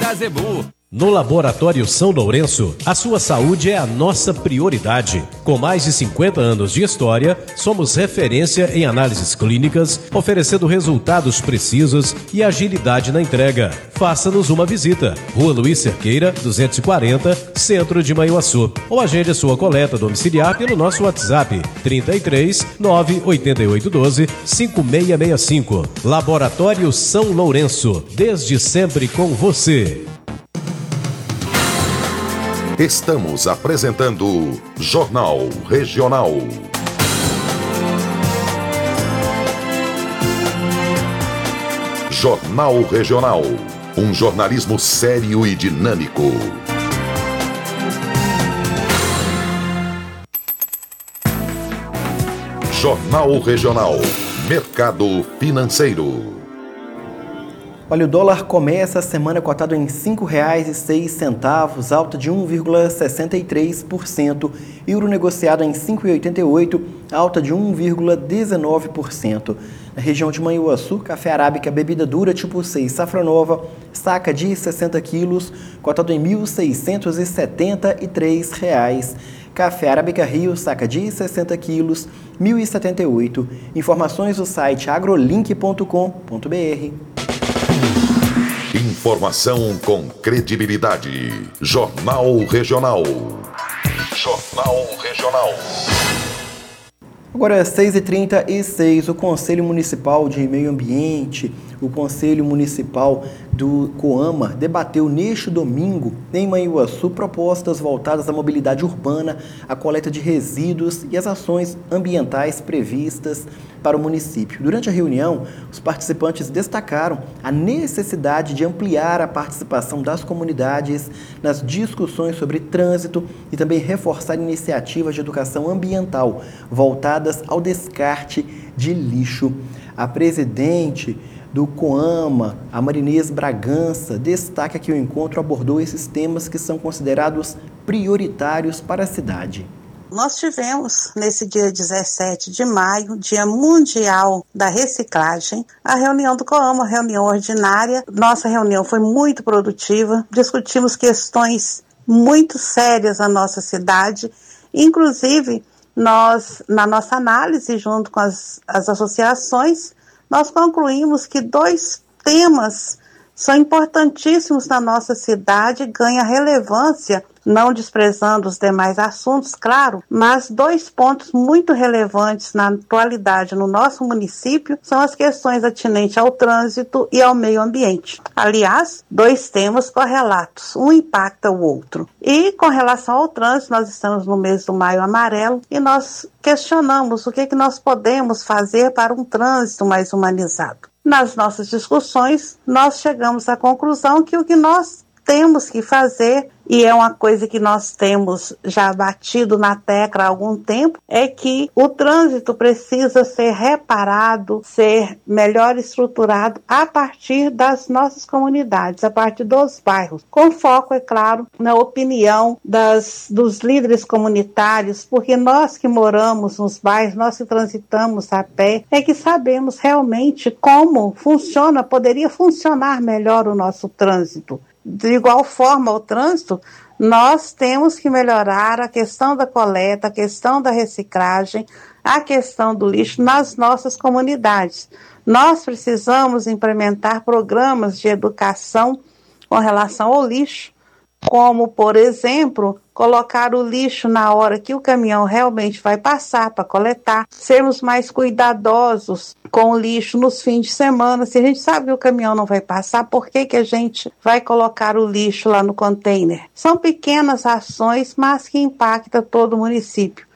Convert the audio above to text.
da Zebu. No Laboratório São Lourenço, a sua saúde é a nossa prioridade. Com mais de 50 anos de história, somos referência em análises clínicas, oferecendo resultados precisos e agilidade na entrega. Faça-nos uma visita. Rua Luiz Cerqueira, 240, Centro de Manhuaçu. Ou agende a sua coleta domiciliar pelo nosso WhatsApp 33 98812 5665. Laboratório São Lourenço, desde sempre com você. Estamos apresentando Jornal Regional. Jornal Regional. Um jornalismo sério e dinâmico. Jornal Regional. Mercado financeiro. Olha, o dólar começa a semana cotado em R$ 5,06, alta de 1,63%. Euro negociado em R$ 5,88, alta de 1,19%. Na região de Manhuaçu, café arábica bebida dura tipo 6 safra nova, saca de 60 quilos, cotado em R$ 1.673. Café arábica Rio, saca de 60 quilos, R$ 1.078. Informações do site agrolink.com.br. Informação com credibilidade. Jornal Regional. Jornal Regional. Agora, 6h36, o Conselho Municipal de Meio Ambiente, o Conselho Municipal do Coama, debateu neste domingo, em Manhuaçu, propostas voltadas à mobilidade urbana, à coleta de resíduos e às ações ambientais previstas para o município. Durante a reunião, os participantes destacaram a necessidade de ampliar a participação das comunidades nas discussões sobre trânsito e também reforçar iniciativas de educação ambiental voltadas ao descarte de lixo. A presidente do Coama, a Marinês Bragança, destaca que o encontro abordou esses temas que são considerados prioritários para a cidade. Nós tivemos, nesse dia 17 de maio, Dia Mundial da Reciclagem, a reunião do Coama, reunião ordinária. Nossa reunião foi muito produtiva, discutimos questões muito sérias na nossa cidade, inclusive nós, na nossa análise, junto com as associações, nós concluímos que 2 temas são importantíssimos na nossa cidade e ganham relevância, não desprezando os demais assuntos, claro, mas 2 pontos muito relevantes na atualidade no nosso município são as questões atinentes ao trânsito e ao meio ambiente. Aliás, 2 temas correlatos, um impacta o outro. E com relação ao trânsito, nós estamos no mês do Maio Amarelo e nós questionamos o que nós podemos fazer para um trânsito mais humanizado. Nas nossas discussões, nós chegamos à conclusão que o que nós temos que fazer, e é uma coisa que nós temos já batido na tecla há algum tempo, é que o trânsito precisa ser reparado, ser melhor estruturado a partir das nossas comunidades, a partir dos bairros, com foco, é claro, na opinião dos líderes comunitários, porque nós que moramos nos bairros, nós que transitamos a pé, é que sabemos realmente como funciona, poderia funcionar melhor o nosso trânsito. De igual forma, o trânsito, nós temos que melhorar a questão da coleta, a questão da reciclagem, a questão do lixo nas nossas comunidades. Nós precisamos implementar programas de educação com relação ao lixo, como, por exemplo, colocar o lixo na hora que o caminhão realmente vai passar para coletar, sermos mais cuidadosos com o lixo nos fins de semana. Se a gente sabe que o caminhão não vai passar, por que a gente vai colocar o lixo lá no container? São pequenas ações, mas que impactam todo o município.